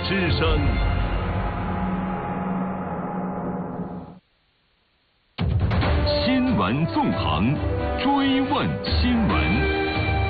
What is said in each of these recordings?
之声。新闻纵横，追问新闻。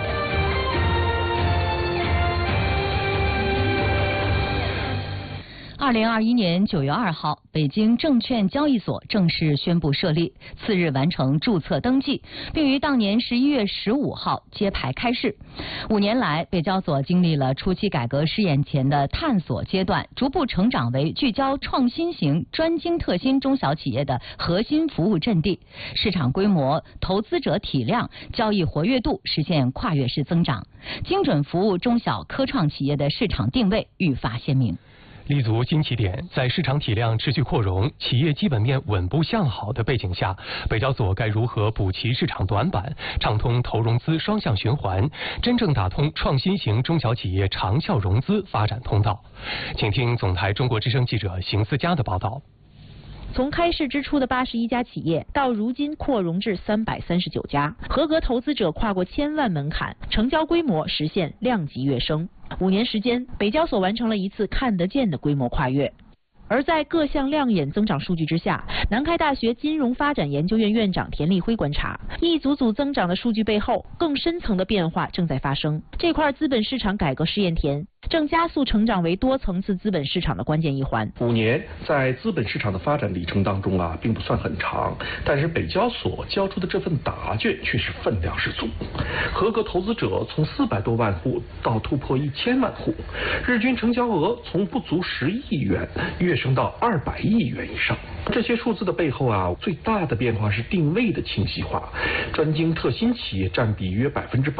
2021年9月2号，北京证券交易所正式宣布设立，次日完成注册登记，并于当年11月15号揭牌开市。5年来，北交所经历了初期改革试验前的探索阶段，逐步成长为聚焦创新型、专精特新中小企业的核心服务阵地，市场规模、投资者体量、交易活跃度实现跨越式增长，精准服务中小科创企业的市场定位愈发鲜明。 立足新起点，在市场体量持续扩容、企业基本面稳步向好的背景下，北交所该如何补齐市场短板，畅通投融资双向循环，真正打通创新型中小企业长效融资发展通道？请听总台中国之声记者邢思佳的报道。 从开市之初的81家企业，到如今扩容至339家，合格投资者跨过1000万门槛，成交规模实现量级跃升。5年时间，北交所完成了一次看得见的规模跨越。而在各项亮眼增长数据之下，南开大学金融发展研究院院长田立辉观察，一组组增长的数据背后，更深层的变化正在发生。这块资本市场改革试验田正加速成长为多层次资本市场的关键一环。 5年在资本市场的发展里程当中并不算很长，但是北交所交出的这份答卷却是分量十足。合格投资者从400多万户到突破1000万户，日均成交额从不足10亿元跃升到200亿元以上。这些数字的背后最大的变化是定位的清晰化，专精特新企业占比约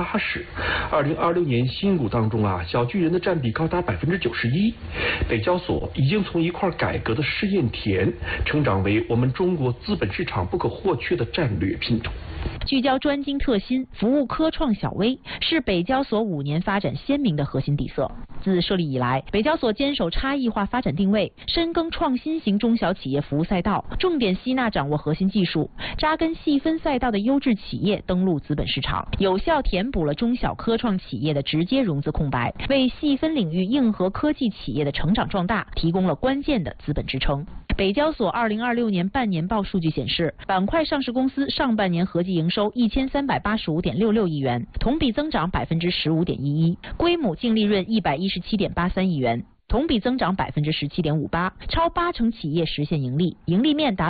80%。2026年新股当中小巨人的占比高达91%。北交所已经从一块改革的试验田，成长为我们中国资本市场不可或缺的战略拼图。 聚焦专精特新，服务科创小微，是北交所5年发展鲜明的核心底色。自设立以来，北交所坚守差异化发展定位，深耕创新型中小企业服务赛道，重点吸纳掌握核心技术，扎根细分赛道的优质企业登陆资本市场，有效填补了中小科创企业的直接融资空白，为细分领域硬核科技企业的成长壮大提供了关键的资本支撑。北交所2026年半年报数据显示，板块上市公司上半年合计营收1385.66亿元，同比增长15.11%，归母净利润117.83亿元，同比增长17.58%，超80%企业实现盈利，盈利面达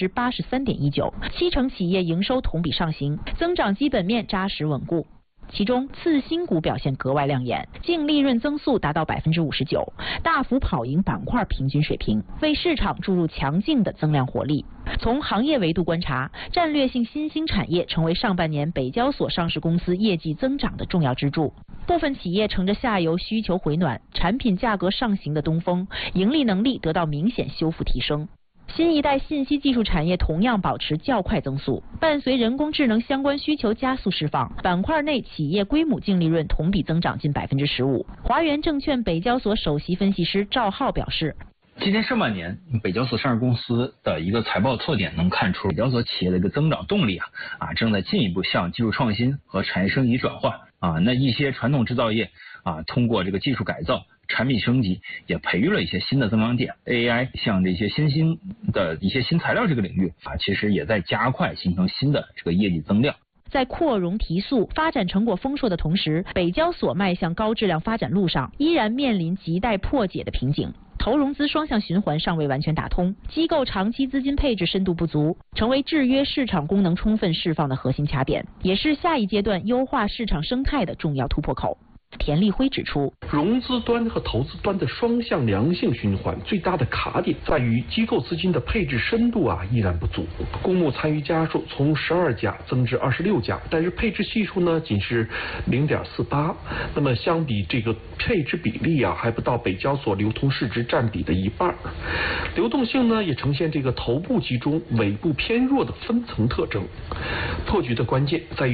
83.19%，70%企业营收同比上行，增长基本面扎实稳固。其中次新股表现格外亮眼，净利润增速达到59%，大幅跑赢板块平均水平，为市场注入强劲的增量活力。从行业维度观察，战略性新兴产业成为上半年北交所上市公司业绩增长的重要支柱。部分企业乘着下游需求回暖、产品价格上行的东风，盈利能力得到明显修复提升。新一代信息技术产业同样保持较快增速，伴随人工智能相关需求加速释放，板块内企业归母净利润同比增长近15%。华源证券北交所首席分析师赵浩表示， 今年上半年北交所上市公司的一个财报特点能看出，北交所企业的一个增长动力正在进一步向技术创新和产业升级转换那一些传统制造业通过这个技术改造、产品升级，也培育了一些新的增长点。AI 像这些新兴的一些新材料这个领域其实也在加快形成新的这个业绩增量。 在扩容提速、发展成果丰硕的同时，北交所迈向高质量发展路上依然面临亟待破解的瓶颈。投融资双向循环尚未完全打通，机构长期资金配置深度不足，成为制约市场功能充分释放的核心卡点，也是下一阶段优化市场生态的重要突破口。田立辉指出， 融资端和投资端的双向良性循环最大的卡点在于机构资金的配置深度依然不足，公募参与家数从12家增至26家，但是配置系数呢仅是0.48，那么相比这个配置比例还不到北交所流通市值占比的一半，流动性呢也呈现这个头部集中、尾部偏弱的分层特征。破局的关键在于